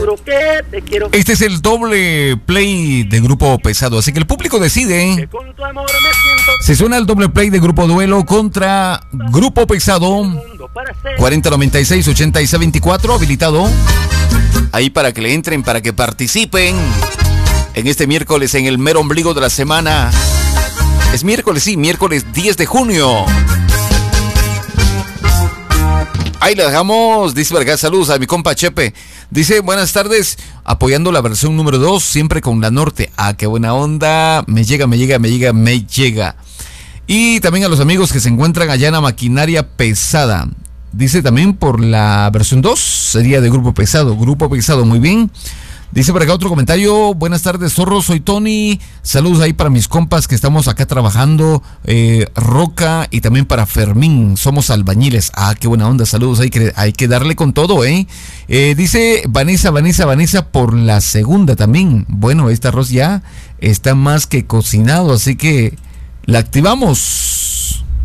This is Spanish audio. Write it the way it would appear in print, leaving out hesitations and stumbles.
juro que te quiero. Este es el doble play de Grupo Pesado, así que el público decide. Que con tu amor me siento. Se suena el doble play de Grupo Duelo contra Grupo Pesado. 4096-8624, habilitado. Ahí para que le entren, para que participen en este miércoles, en el mero ombligo de la semana. Es miércoles, sí, miércoles 10 de junio. Ahí la dejamos, dice Vargas, saludos a mi compa Chepe. Dice, buenas tardes, apoyando la versión número 2, siempre con la norte. Ah, qué buena onda, me llega. Y también a los amigos que se encuentran allá en la maquinaria pesada. Dice también por la versión 2, sería de Grupo Pesado, muy bien. Dice por acá otro comentario, buenas tardes Zorro, soy Tony, saludos ahí para mis compas que estamos acá trabajando, Roca y también para Fermín, somos albañiles. Ah, qué buena onda, saludos, hay que darle con todo, dice Vanessa por la segunda también. Bueno, este arroz ya está más que cocinado, así que la activamos.